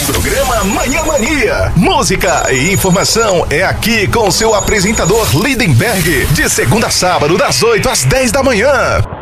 Programa Manhã Mania. Música e informação é aqui com o seu apresentador Lindenberg. De segunda a sábado, das 8 às 10 da manhã.